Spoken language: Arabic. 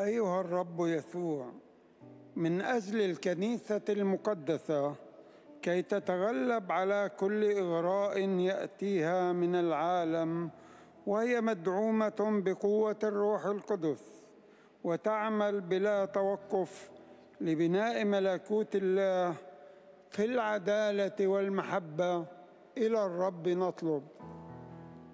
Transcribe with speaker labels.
Speaker 1: أيها الرب يسوع، من أجل الكنيسة المقدسة كي تتغلب على كل إغراء يأتيها من العالم وهي مدعومة بقوة الروح القدس، وتعمل بلا توقف لبناء ملكوت الله في العدالة والمحبة، إلى الرب نطلب.